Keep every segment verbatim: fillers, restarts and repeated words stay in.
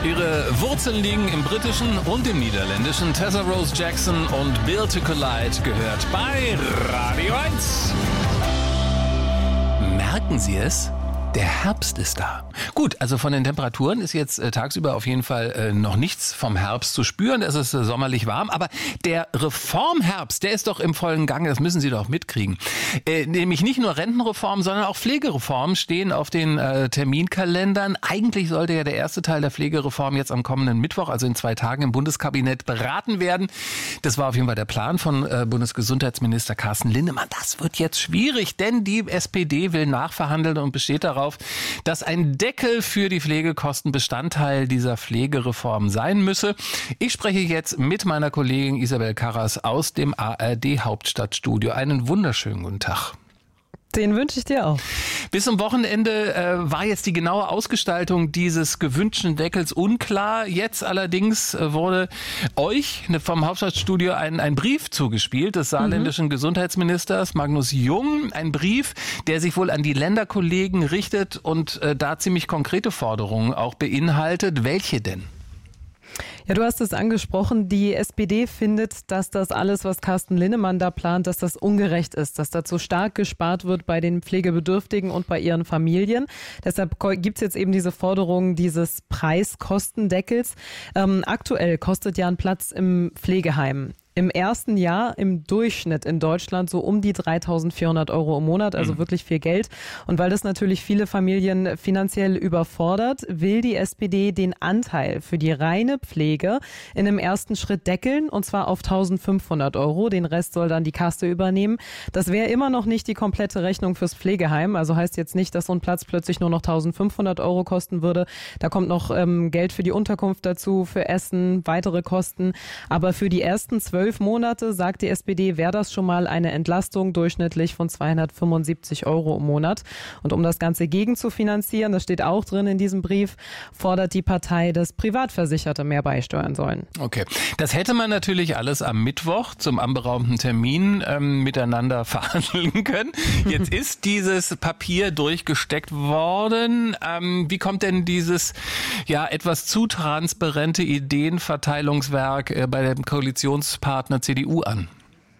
Ihre Wurzeln liegen im britischen und im niederländischen. Tessa Rose Jackson und Built to Collide gehört bei Radio eins. Merken Sie es? Der Herbst ist da. Gut, also von den Temperaturen ist jetzt äh, tagsüber auf jeden Fall äh, noch nichts vom Herbst zu spüren. Es ist äh, sommerlich warm, aber der Reformherbst, der ist doch im vollen Gange. Das müssen Sie doch mitkriegen. Äh, nämlich nicht nur Rentenreform, sondern auch Pflegereform stehen auf den äh, Terminkalendern. Eigentlich sollte ja der erste Teil der Pflegereform jetzt am kommenden Mittwoch, also in zwei Tagen im Bundeskabinett beraten werden. Das war auf jeden Fall der Plan von äh, Bundesgesundheitsminister Carsten Linnemann. Das wird jetzt schwierig, denn die S P D will nachverhandeln und besteht darauf, dass ein Deckel für die Pflegekosten Bestandteil dieser Pflegereform sein müsse. Ich spreche jetzt mit meiner Kollegin Isabel Karras aus dem A R D-Hauptstadtstudio. Einen wunderschönen guten Tag. Den wünsche ich dir auch. Bis zum Wochenende äh, war jetzt die genaue Ausgestaltung dieses gewünschten Deckels unklar. Jetzt allerdings äh, wurde euch vom Hauptstadtstudio ein, ein Brief zugespielt des saarländischen mhm. Gesundheitsministers Magnus Jung. Ein Brief, der sich wohl an die Länderkollegen richtet und äh, da ziemlich konkrete Forderungen auch beinhaltet. Welche denn? Ja, du hast es angesprochen. Die S P D findet, dass das alles, was Carsten Linnemann da plant, dass das ungerecht ist, dass da zu stark gespart wird bei den Pflegebedürftigen und bei ihren Familien. Deshalb gibt es jetzt eben diese Forderung dieses Preiskostendeckels. Ähm, aktuell kostet ja ein Platz im Pflegeheim im ersten Jahr im Durchschnitt in Deutschland so um die dreitausendvierhundert Euro im Monat, also mhm. wirklich viel Geld. Und weil das natürlich viele Familien finanziell überfordert, will die S P D den Anteil für die reine Pflege in einem ersten Schritt deckeln, und zwar auf eintausendfünfhundert Euro. Den Rest soll dann die Kasse übernehmen. Das wäre immer noch nicht die komplette Rechnung fürs Pflegeheim. Also heißt jetzt nicht, dass so ein Platz plötzlich nur noch eintausendfünfhundert Euro kosten würde. Da kommt noch ähm, Geld für die Unterkunft dazu, für Essen, weitere Kosten. Aber für die ersten zwölf Monate, sagt die S P D, wäre das schon mal eine Entlastung durchschnittlich von zweihundertfünfundsiebzig Euro im Monat. Und um das Ganze gegenzufinanzieren, das steht auch drin in diesem Brief, fordert die Partei, dass Privatversicherte mehr beisteuern sollen. Okay, das hätte man natürlich alles am Mittwoch zum anberaumten Termin ähm, miteinander verhandeln können. Jetzt ist dieses Papier durchgesteckt worden. Ähm, wie kommt denn dieses ja etwas zu transparente Ideenverteilungswerk äh, bei dem Koalitionspartner C D U an?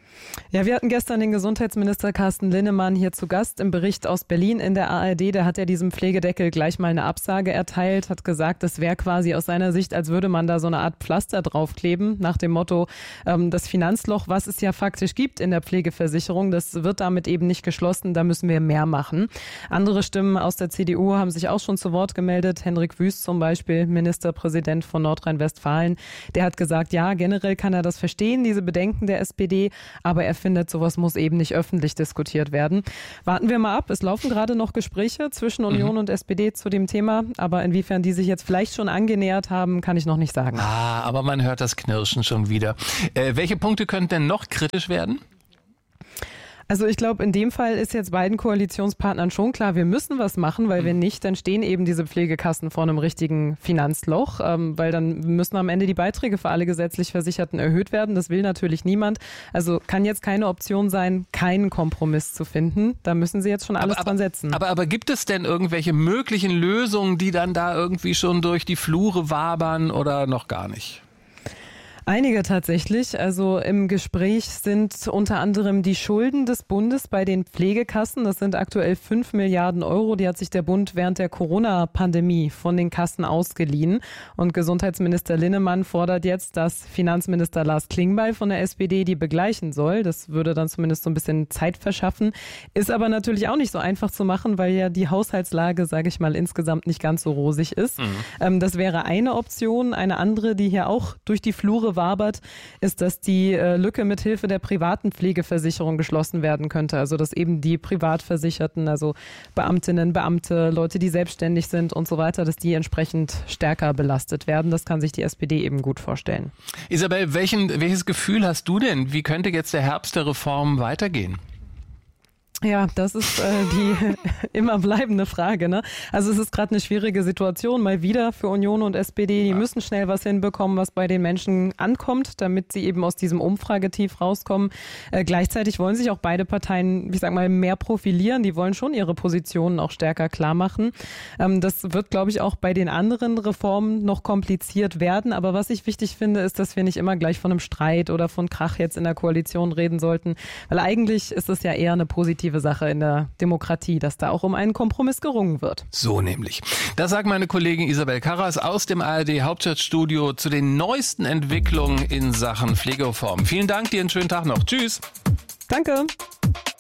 Ja, wir hatten gestern den Gesundheitsminister Carsten Linnemann hier zu Gast im Bericht aus Berlin in der A R D. Der hat ja diesem Pflegedeckel gleich mal eine Absage erteilt, hat gesagt, das wäre quasi aus seiner Sicht, als würde man da so eine Art Pflaster draufkleben, nach dem Motto, ähm, das Finanzloch, was es ja faktisch gibt in der Pflegeversicherung, das wird damit eben nicht geschlossen, da müssen wir mehr machen. Andere Stimmen aus der C D U haben sich auch schon zu Wort gemeldet. Henrik Wüst zum Beispiel, Ministerpräsident von Nordrhein-Westfalen, der hat gesagt, ja, generell kann er das verstehen, diese Bedenken der S P D, aber er findet, sowas muss eben nicht öffentlich diskutiert werden. Warten wir mal ab. Es laufen gerade noch Gespräche zwischen Union mhm. und S P D zu dem Thema, aber inwiefern die sich jetzt vielleicht schon angenähert haben, kann ich noch nicht sagen. Ah, aber man hört das Knirschen schon wieder. Äh, welche Punkte könnten denn noch kritisch werden? Also ich glaube, in dem Fall ist jetzt beiden Koalitionspartnern schon klar, wir müssen was machen, weil wenn nicht, dann stehen eben diese Pflegekassen vor einem richtigen Finanzloch, ähm, weil dann müssen am Ende die Beiträge für alle gesetzlich Versicherten erhöht werden. Das will natürlich niemand. Also kann jetzt keine Option sein, keinen Kompromiss zu finden. Da müssen sie jetzt schon alles aber, dran setzen. Aber, aber, aber gibt es denn irgendwelche möglichen Lösungen, die dann da irgendwie schon durch die Flure wabern oder noch gar nicht? Einige tatsächlich. Also im Gespräch sind unter anderem die Schulden des Bundes bei den Pflegekassen. Das sind aktuell fünf Milliarden Euro. Die hat sich der Bund während der Corona-Pandemie von den Kassen ausgeliehen. Und Gesundheitsminister Linnemann fordert jetzt, dass Finanzminister Lars Klingbeil von der S P D die begleichen soll. Das würde dann zumindest so ein bisschen Zeit verschaffen. Ist aber natürlich auch nicht so einfach zu machen, weil ja die Haushaltslage, sage ich mal, insgesamt nicht ganz so rosig ist. Mhm. Ähm, das wäre eine Option. Eine andere, die hier auch durch die Flure wabert, ist, dass die äh, Lücke mithilfe der privaten Pflegeversicherung geschlossen werden könnte. Also dass eben die Privatversicherten, also Beamtinnen, Beamte, Leute, die selbstständig sind und so weiter, dass die entsprechend stärker belastet werden. Das kann sich die S P D eben gut vorstellen. Isabel, welchen, welches Gefühl hast du denn? Wie könnte jetzt der Herbst der Reform weitergehen? Ja, das ist äh, die immer bleibende Frage, ne? Also es ist gerade eine schwierige Situation, mal wieder für Union und S P D. Die müssen schnell was hinbekommen, was bei den Menschen ankommt, damit sie eben aus diesem Umfragetief rauskommen. Äh, gleichzeitig wollen sich auch beide Parteien, ich sag mal, mehr profilieren. Die wollen schon ihre Positionen auch stärker klar machen. Ähm, das wird, glaube ich, auch bei den anderen Reformen noch kompliziert werden. Aber was ich wichtig finde, ist, dass wir nicht immer gleich von einem Streit oder von Krach jetzt in der Koalition reden sollten. Weil eigentlich ist es ja eher eine positive Sache in der Demokratie, dass da auch um einen Kompromiss gerungen wird. So nämlich. Das sagt meine Kollegin Isabel Karras aus dem A R D Hauptstadtstudio zu den neuesten Entwicklungen in Sachen Pflegereform. Vielen Dank, dir einen schönen Tag noch. Tschüss. Danke.